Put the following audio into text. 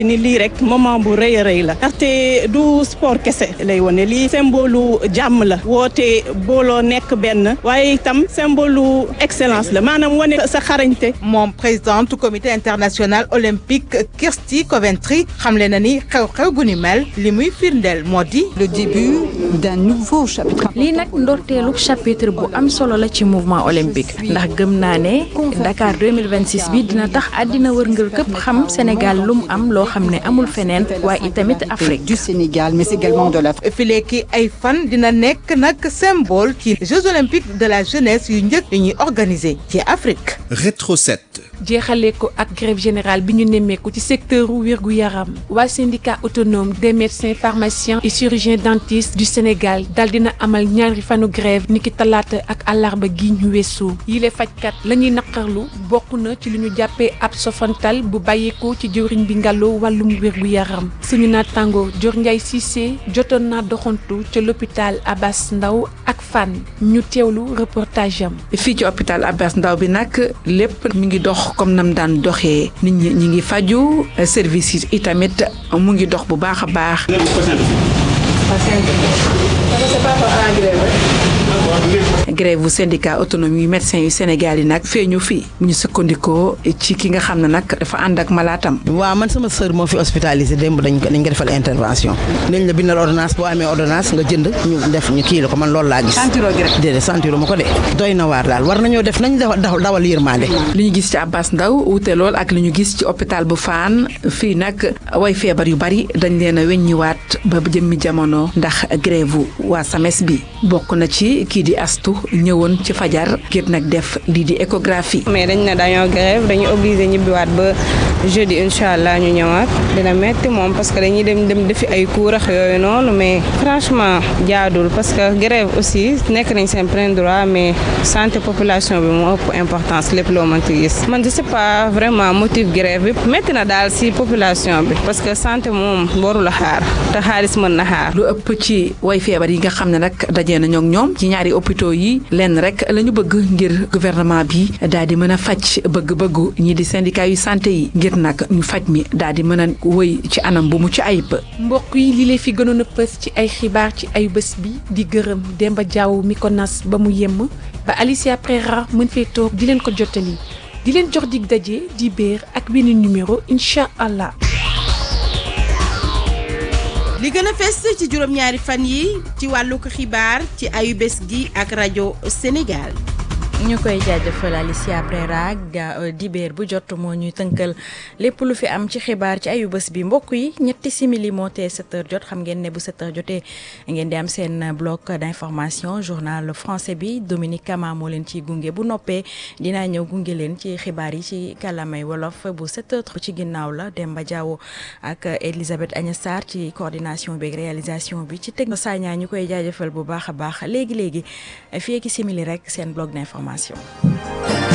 ni lii rek moment bu rëy a rëy la ndaxte du sport kese lay wone lii symbole jàmm la woote booloo nekk benn waaye itam symbole excellence la maanaam wane sa xarañte. moom présidente comité international olympique Kirsty Coventry xamle na ni xew-xew gu ni mel li muy firndeel moo di le début d'un nouveau chapitre. lii nag ndorteelu chapitre bu am solo la ci mouvement olympique ndax gëm naa ne Dakar 2026 bi dina tax àddina wërngël këpp xam Sénégal lu mu am loo xam ne amul feneen waaye itamit Afrique. du Sénégal mais également de l'Afrique. fileeki ay fan dina nekk nag symbole ci Jeux olympiques de la jeunesse yu njëkk yi ñuy organiser ci Afrique. Rétro 7. jeexalee ko ak grève générale bi ñu nemmeeku ci secteur wérgu yaram waa syndicat autonome des médecins pharmaciens et chirurgiens dentistes du Sénégal dal dina amal ñaari fanu grève niki talaata ak àllarba gi ñu weesu yile fajkat la ñuy naqarlu bokk na ci li ñu jàppee ab sofantal bu bàyyeekoo ci jëwriñ bi ngàlloo wàllum wérgu yaram suñu naataango Dior Ndiaye Cissé jotoon naa doxantu ca l'hôpital Abass Ndao ak Fann ñu teewlu reportage am. fii ci hôpital Abass Ndao bi nag lépp mi ngi dox comme nam daan doxee nit ñi ngi faju service yi itamit mu ngi dox bu baax a baax. grève bu syndicat autonome yu médecins yu Sénégal yi nag feeñu fii mu ñu sukkandikoo ci ki nga xam ne nag dafa ànd ak malaatam. waaw man sama sœur moo fi hospitalisé démb dañ ko defal intervention dañ la bindal ordonnance boo amee ordonnance nga jënd ñu def ñu kii la ko man loolu laa gis. sentiroo gi rek déedéet sentiroo ma ko de. doy na waar daal war nañoo def nañ dawal yërmande. li ñu gis ci Abass Ndao wute lool ak li ñu gis ci hôpital bu Fann fii nag way feebar yu bari dañ leen a weññiwaat ba jëmmi jamono ndax grève waa SAMES bi bokk na ci kii di Astu ñëwoon ci fajar ngir nag def lii di échographie. mais dañ ne dañoo grève dañu obligé ñibbiwaat ba jeudi incha allah ñu ñëwaat dina metti moom parce que dañuy dem defi ay cours ak yooyu noonu mais franchement jaadul parce que grève aussi nekk nañ seen plein droit mais santé population bi moo ëpp importance lépp loo mënti gis man je sais pas vraiment motif grève bi metti na daal si population bi parce que santé moom warul a xaar te xaalis mën na xaar. lu ëpp ci way feebar yi nga xam ne nag dajee nañoo ak ñoom ci ñaari hôpitaux yi lenn rek la ñu bëgg ngir gouvernement bi daal di mën a faj bëgg-bëggu ñii di syndicat yu santé yi ngir nag ñu faj mi daal di mën a wëy ci anam bu mucc ayib. mbokk yi li leen fi gënoon a pës ci ay xibaar ci ay bés bi di gërëm Demba Diaw mi ko nas ba mu yemm ba Alicia Prera mën fee toog di leen ko jottali di leen jox dig daje di béer ak benn numéro incha allah. li gën a fes ci juróom-ñaari fan yi ci wàllu ko xibaar ci ayu bés gi ak rajo Sénégal. ñu koy jaajëfal Alicia Prera dibéer bu jot moo ñuy tënkal lépp lu fi am ci xibaar ci ayu bés bi mbokk yi ñetti simili moo tee 7h jot xam ngeen ne bu 7h jotee ngeen di am seen bloc d'information journal français bi Dominique Kama moo leen ciy gunge bu noppee dinaa ñëw gunge leen ci xibaar yi ci kàllaamay wolof bu 7h ci ginnaaw la Demba Diawo ak Elisabeth Agnès Sarr ci coordination bi ak réalisation bi ci techno Sagna ñu koy jaajëfal bu baax a baax léegi fii ak simili rek seen bloc d'information.